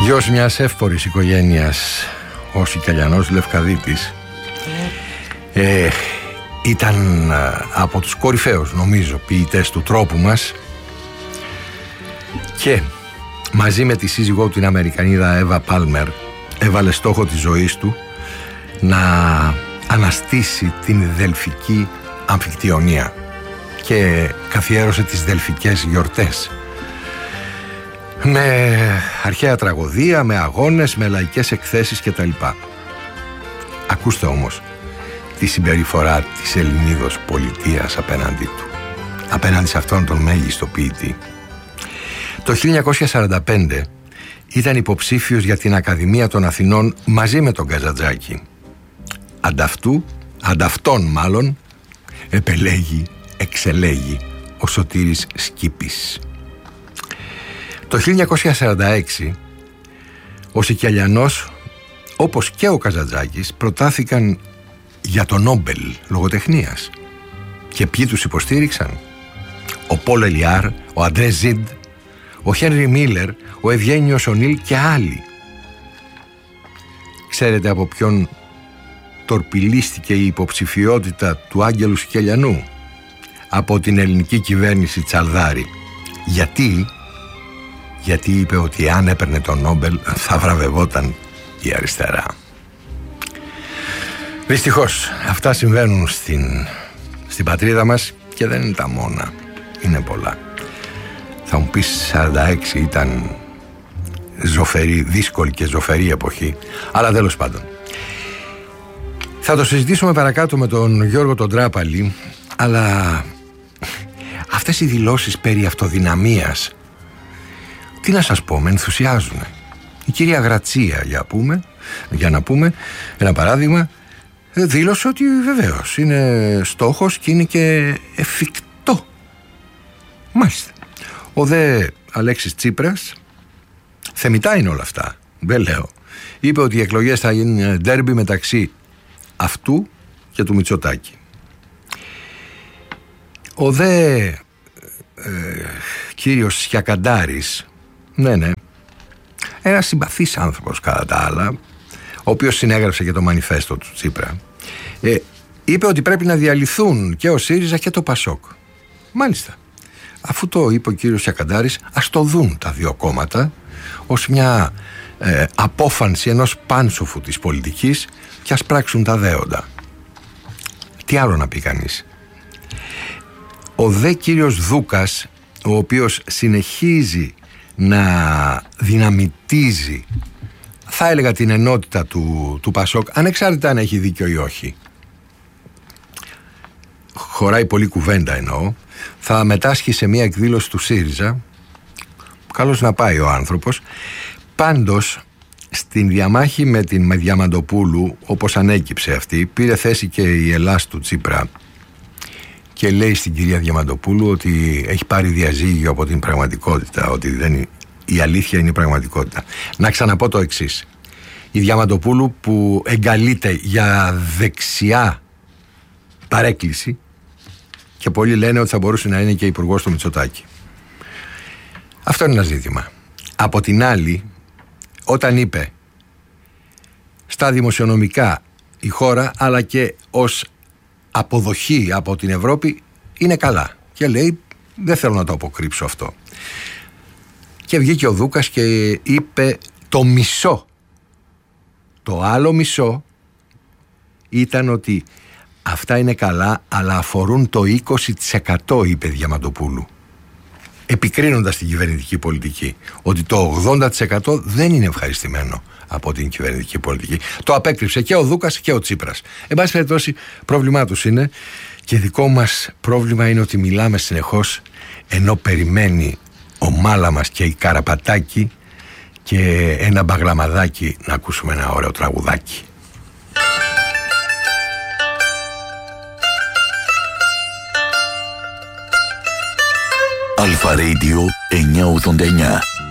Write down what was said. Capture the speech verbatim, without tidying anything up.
Γιος μιας εύπορης οικογένειας, ο Σικελιανός Λευκαδίτης, ε, ήταν από τους κορυφαίους, νομίζω, ποιητές του τρόπου μας, και μαζί με τη σύζυγό του, την Αμερικανίδα Εύα Πάλμερ, έβαλε στόχο της ζωής του να αναστήσει την Δελφική Αμφικτιονία και καθιέρωσε τις Δελφικές γιορτές με αρχαία τραγωδία, με αγώνες, με λαϊκές εκθέσεις κτλ. Ακούστε όμως τη συμπεριφορά της Ελληνίδος πολιτείας απέναντί του, απέναντι σε αυτόν τον μέγιστο ποιητή. Το χίλια εννιακόσια σαράντα πέντε ήταν υποψήφιος για την Ακαδημία των Αθηνών μαζί με τον Καζαντζάκη. Ανταυτού, ανταυτόν μάλλον, επελέγει, εξελέγει ο Σωτήρης Σκύπης. Το χίλια εννιακόσια σαράντα έξι ο Σικελιανός, όπως και ο Καζαντζάκης, προτάθηκαν για το Νόμπελ λογοτεχνίας. Και ποιοι τους υποστήριξαν? Ο Πολ Ελιάρ, ο Αντρέ Ζιντ, ο Χένρι Μίλερ, ο Ευγένιος Ονίλ και άλλοι. Ξέρετε από ποιον τορπιλίστηκε η υποψηφιότητα του Άγγελου Σικελιανού? Από την ελληνική κυβέρνηση Τσαλδάρη. Γιατί? Γιατί είπε ότι αν έπαιρνε τον Νόμπελ θα βραβευόταν η αριστερά. Δυστυχώς αυτά συμβαίνουν στην, στην πατρίδα μας και δεν είναι τα μόνα, είναι πολλά. Θα μου πεις σαράντα έξι ήταν ζωφερή, δύσκολη και ζωφερή εποχή, αλλά τέλος πάντων. Θα το συζητήσουμε παρακάτω με τον Γιώργο τον Τράπαλη, αλλά αυτές οι δηλώσεις περί αυτοδυναμίας, τι να σας πω, με ενθουσιάζουν. Η κυρία Γρατσία, για, πούμε, για να πούμε ένα παράδειγμα, δήλωσε ότι βεβαίως είναι στόχος και είναι και εφικτό. Μάλιστα. Ο δε Αλέξης Τσίπρας, θεμιτά είναι όλα αυτά, δεν λέω, είπε ότι οι εκλογές θα γίνουν ντέρμπι μεταξύ αυτού και του Μητσοτάκη. Ο δε ε, κύριος Σιακαντάρης, ναι ναι, ένας συμπαθής άνθρωπος κατά τα άλλα, ο οποίος συνέγραψε και το μανιφέστο του Τσίπρα, ε, είπε ότι πρέπει να διαλυθούν και ο ΣΥΡΙΖΑ και το ΠΑΣΟΚ. Μάλιστα. Αφού το είπε ο κύριος Σιακαντάρης, ας το δουν τα δύο κόμματα ως μια ε, απόφανση ενός πάνσοφου της πολιτικής και ας πράξουν τα δέοντα. Τι άλλο να πει κανείς? Ο δε κύριος Δούκας, ο οποίος συνεχίζει να δυναμητίζει, θα έλεγα, την ενότητα του, του ΠΑΣΟΚ, ανεξάρτητα αν έχει δίκιο ή όχι, χωράει πολύ κουβέντα εννοώ, θα μετάσχει σε μια εκδήλωση του ΣΥΡΙΖΑ. Καλώς να πάει ο άνθρωπος. Πάντως στην διαμάχη με την με Διαμαντοπούλου, όπως ανέκυψε αυτή, πήρε θέση και η Ελλάς του Τσίπρα και λέει στην κυρία Διαμαντοπούλου ότι έχει πάρει διαζύγιο από την πραγματικότητα, ότι δεν, η αλήθεια είναι η πραγματικότητα. Να ξαναπώ το εξής. Η Διαμαντοπούλου, που εγκαλείται για δεξιά παρέκκληση, και πολλοί λένε ότι θα μπορούσε να είναι και υπουργός του Μητσοτάκη. Αυτό είναι ένα ζήτημα. Από την άλλη, όταν είπε στα δημοσιονομικά η χώρα, αλλά και ως αποδοχή από την Ευρώπη είναι καλά, και λέει δεν θέλω να το αποκρύψω αυτό, και βγήκε ο Δούκας και είπε το μισό. Το άλλο μισό ήταν ότι αυτά είναι καλά, αλλά αφορούν το είκοσι τοις εκατό, είπε Διαμαντοπούλου, επικρίνοντας την κυβερνητική πολιτική, ότι το ογδόντα τοις εκατό δεν είναι ευχαριστημένο από την κυβερνητική πολιτική. Το απέκρυψε και ο Δούκας και ο Τσίπρας. Εν πάση περιπτώσει, πρόβλημά τους είναι, και δικό μας πρόβλημα είναι ότι μιλάμε συνεχώς ενώ περιμένει ο Μάλαμας και η Καραπατάκη και ένα μπαγλαμαδάκι να ακούσουμε ένα ωραίο τραγουδάκι. Αλφα Radio εννιακόσια ογδόντα εννιά.